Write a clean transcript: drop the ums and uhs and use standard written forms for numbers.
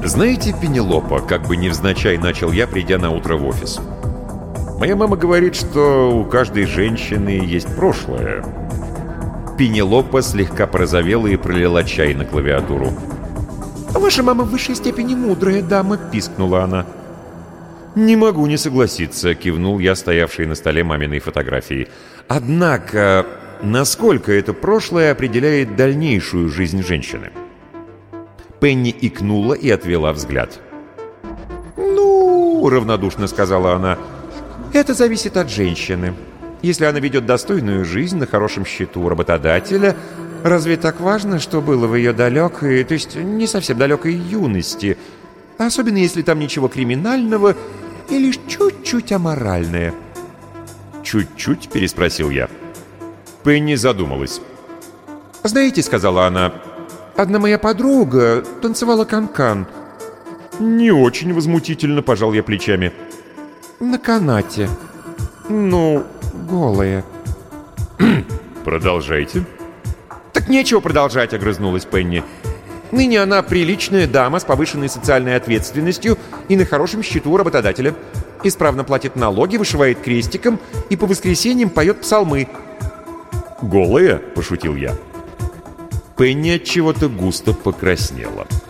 «Знаете, Пенелопа, как бы невзначай начал я, придя на утро в офис. Моя мама говорит, что у каждой женщины есть прошлое». Пенелопа слегка порозовела и пролила чай на клавиатуру. «Ваша мама в высшей степени мудрая дама», — пискнула она. «Не могу не согласиться», — кивнул я, стоявший на столе маминой фотографии. «Однако, насколько это прошлое определяет дальнейшую жизнь женщины?» Пенни икнула и отвела взгляд. «Ну, — равнодушно сказала она, — это зависит от женщины. Если она ведет достойную жизнь на хорошем счету у работодателя, разве так важно, что было в ее далекой, то есть не совсем далекой юности, особенно если там ничего криминального и лишь чуть-чуть аморальное?» «Чуть-чуть?» — переспросил я. Пенни задумалась. «Знаете, — сказала она, — одна моя подруга танцевала канкан». «Не очень возмутительно», — пожал я плечами. «На канате. Ну, голая». «Продолжайте». «Так нечего продолжать», — огрызнулась Пенни. «Ныне она приличная дама с повышенной социальной ответственностью и на хорошем счету у работодателя. Исправно платит налоги, вышивает крестиком и по воскресеньям поет псалмы». «Голая?» — пошутил я. Пенни от чего-то густо покраснела.